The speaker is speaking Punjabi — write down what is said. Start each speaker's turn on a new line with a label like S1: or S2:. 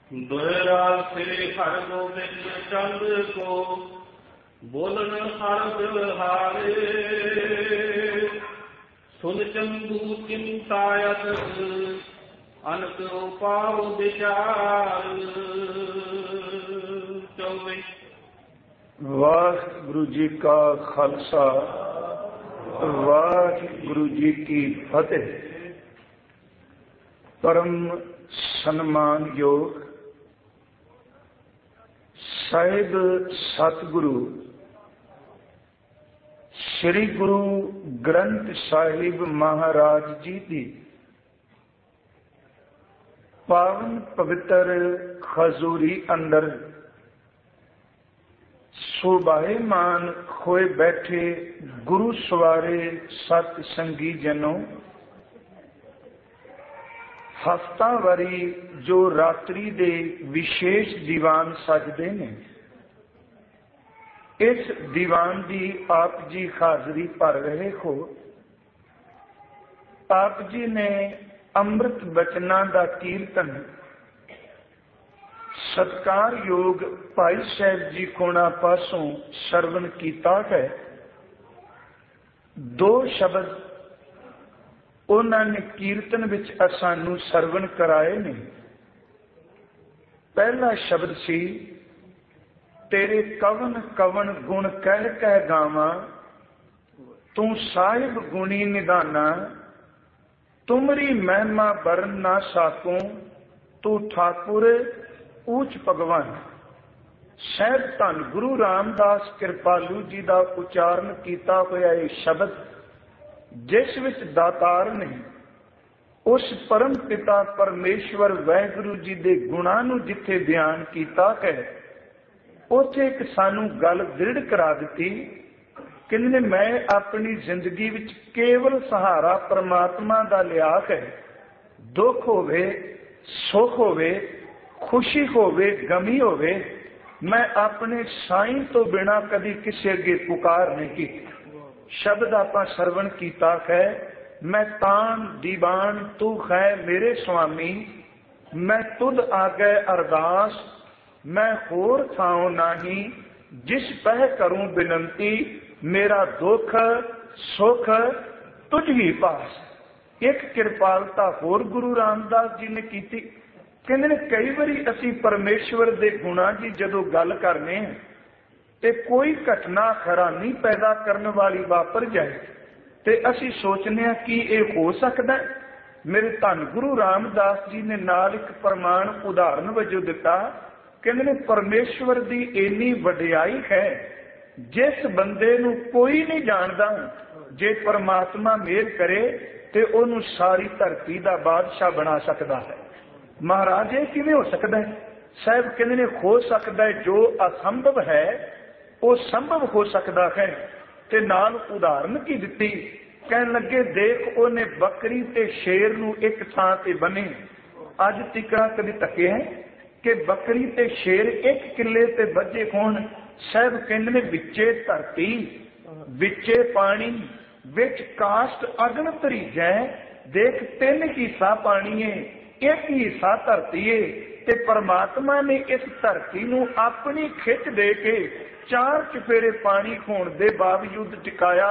S1: दोहरा श्री हर गोविंद चंद को बोलन हर बिहारे सुन चंदू चिंतायत अनक उपाव विचार। चौबे
S2: वाहिगुरु जी का खालसा वाहिगुरु जी की फतेह। परम सन्मान योग ਸਾਹਿਬ ਸਤਿਗੁਰੂ ਸ੍ਰੀ ਗੁਰੂ ਗ੍ਰੰਥ ਸਾਹਿਬ ਮਹਾਰਾਜ ਜੀ ਦੀ ਪਾਵਨ ਪਵਿੱਤਰ ਖਜ਼ੂਰੀ ਅੰਦਰ ਸੁਭਾਏਮਾਨ ਹੋਏ ਬੈਠੇ ਗੁਰੂ ਸਵਾਰੇ ਸਤ ਸੰਗੀ ਜਨੋ, ਹਫ਼ਤਾਵਾਰੀ ਜੋ ਰਾਤਰੀ ਦੇ ਵਿਸ਼ੇਸ਼ ਦੀਵਾਨ ਸਜਦੇ ਨੇ, ਇਸ ਦੀਵਾਨ ਦੀ ਆਪ ਜੀ ਹਾਜ਼ਰੀ ਭਰ ਰਹੇ ਹੋ। ਆਪ ਜੀ ਨੇ ਅੰਮ੍ਰਿਤ ਬਚਨਾਂ ਦਾ ਕੀਰਤਨ ਸਤਿਕਾਰਯੋਗ ਭਾਈ ਸਾਹਿਬ ਜੀ ਕੋਣਾ ਪਾਸੋਂ ਸਰਵਣ ਕੀਤਾ ਹੈ। ਦੋ ਸ਼ਬਦ ਉਹਨਾਂ ਨੇ ਕੀਰਤਨ ਵਿੱਚ ਸਾਨੂੰ ਸਰਵਣ ਕਰਾਏ ਨੇ। ਪਹਿਲਾ ਸ਼ਬਦ ਸੀ, ਤੇਰੇ ਕਵਨ ਕਵਨ ਗੁਣ ਕਹਿ ਕਹਿ ਗਾਵਾਂ, ਤੂੰ ਸਾਹਿਬ ਗੁਣੀ ਨਿਧਾਨਾ, ਤੁਮਰੀ ਮਹਿਮਾ ਬਰਨ ਨਾ ਸਾਕੂੰ, ਤੂੰ ਠਾਕੁਰ ਊਚ ਭਗਵਾਨ। ਸਾਹਿਬ ਧੰਨ ਗੁਰੂ ਰਾਮਦਾਸ ਕਿਰਪਾਲੂ ਜੀ ਦਾ ਉਚਾਰਨ ਕੀਤਾ ਹੋਇਆ ਇਹ ਸ਼ਬਦ, ਜਿਸ ਵਿੱਚ ਦਾਤਾਰ ਨੇ ਉਸ ਪਰਮ ਪਿਤਾ ਪਰਮੇਸ਼ਵਰ ਵਾਹਿਗੁਰੂ ਜੀ ਦੇ ਗੁਣਾਂ ਨੂੰ ਜਿੱਥੇ ਬਿਆਨ ਕੀਤਾ ਹੈ, ਉੱਥੇ ਇੱਕ ਸਾਨੂੰ ਗੱਲ ਦ੍ਰਿੜ ਕਰਾ ਦਿੱਤੀ। ਕਹਿੰਦੇ ਮੈਂ ਆਪਣੀ ਜ਼ਿੰਦਗੀ ਵਿੱਚ ਕੇਵਲ ਸਹਾਰਾ ਪਰਮਾਤਮਾ ਦਾ ਲਿਆ ਹੈ। ਦੁੱਖ ਹੋਵੇ, ਸੁੱਖ ਹੋਵੇ, ਖੁਸ਼ੀ ਹੋਵੇ, ਗਮੀ ਹੋਵੇ, ਮੈਂ ਆਪਣੇ ਸਾਈਂ ਤੋਂ ਬਿਨਾਂ ਕਦੀ ਕਿਸੇ ਅੱਗੇ ਪੁਕਾਰ ਨਹੀਂ ਕੀਤੀ। ਸ਼ਬਦ ਆਪਾਂ ਸਰਵਣ ਕੀਤਾ ਹੈ, ਮੈਂ ਤਾਨ ਦੀਵਾਨ ਤੂੰ ਹੈ ਮੇਰੇ ਸੁਆਮੀ, ਮੈਂ ਤੁਧ ਆਗੇ ਅਰਦਾਸ, ਮੈਂ ਹੋਰ ਥਾਉ ਨਹੀਂ, ਜਿਸ ਪਹਿ ਕਰੂੰ ਬਿਨੰਤੀ, ਮੇਰਾ ਦੁੱਖ ਸੁੱਖ ਤੁਝ ਹੀ ਪਾਸ। ਇੱਕ ਕਿਰਪਾਲਤਾ ਹੋਰ ਗੁਰੂ ਰਾਮਦਾਸ ਜੀ ਨੇ ਕੀਤੀ। ਕਹਿੰਦੇ ਨੇ ਕਈ ਵਾਰੀ ਅਸੀਂ ਪਰਮੇਸ਼ਵਰ ਦੇ ਗੁਣਾਂ ਦੀ ਜਦੋਂ ਗੱਲ ਕਰਨੇ ਹਾਂ ਤੇ ਕੋਈ ਘਟਨਾ ਹੈਰਾਨੀ ਪੈਦਾ ਕਰਨ ਵਾਲੀ ਵਾਪਰ ਜਾਏ ਤੇ ਅਸੀਂ ਸੋਚਨੇ ਹਾਂ ਕਿ ਇਹ ਹੋ ਸਕਦਾ। ਮੇਰੇ ਧੰਨ ਗੁਰੂ ਰਾਮਦਾਸ ਜੀ ਨੇ ਨਾਲ ਇੱਕ ਪ੍ਰਮਾਣ ਉਦਾਹਰਨ ਵਜੋਂ ਦਿੱਤਾ। ਕਹਿੰਦੇ ਨੇ ਪਰਮੇਸ਼ਵਰ ਦੀ ਇੰਨੀ ਵਡਿਆਈ ਹੈ, ਜਿਸ ਬੰਦੇ ਨੂੰ ਕੋਈ ਨਹੀਂ ਜਾਣਦਾ, ਜੇ ਪਰਮਾਤਮਾ ਮਿਹਰ ਕਰੇ ਤੇ ਉਹਨੂੰ ਸਾਰੀ ਧਰਤੀ ਦਾ ਬਾਦਸ਼ਾਹ ਬਣਾ ਸਕਦਾ ਹੈ। ਮਹਾਰਾਜ ਇਹ ਕਿਵੇਂ ਹੋ ਸਕਦਾ ਹੈ? ਸਾਹਿਬ ਕਹਿੰਦੇ ਨੇ ਹੋ ਸਕਦਾ ਹੈ, ਜੋ ਅਸੰਭਵ ਹੈ ਉਹ ਸੰਭਵ ਹੋ ਸਕਦਾ ਹੈ। ਤੇ ਨਾਲ ਉਦਾਹਰਨ ਕੀ ਦਿੱਤੀ, ਕਹਿਣ ਲੱਗੇ ਦੇਖ ਉਹਨੇ ਬੱਕਰੀ ਤੇ ਸ਼ੇਰ ਨੂੰ ਇੱਕ ਥਾਂ ਤੇ ਬੰਨੇ। ਅੱਜ ਤੀਕਰਾ ਕਦੀ ਤੱਕੇ ਹੈ ਕਿ ਬੱਕਰੀ ਤੇ ਸ਼ੇਰ ਇੱਕ ਕਿੱਲੇ ਤੇ ਬੱਝੇ ਹੋਣ? ਸਾਹਿਬ ਕਹਿੰਦੇ ਨੇ ਵਿੱਚੇ ਧਰਤੀ, ਵਿੱਚੇ ਪਾਣੀ, ਵਿੱਚ ਕਾਸ਼ਟ ਅਗਨ ਧਰੀਜੈ। ਦੇਖ ਤਿੰਨ ਹਿੱਸਾ ਪਾਣੀ ਏ, ਇੱਕ ਹਿੱਸਾ ਧਰਤੀ ਏ, ਤੇ ਪਰਮਾਤਮਾ ਨੇ ਇਸ ਧਰਤੀ ਨੂੰ ਆਪਣੀ ਖਿੱਚ ਦੇ ਕੇ ਚਾਰ ਚੁਫੇਰੇ ਪਾਣੀ ਹੋਣ ਦੇ ਬਾਵਜੂਦ ਟਿਕਾਇਆ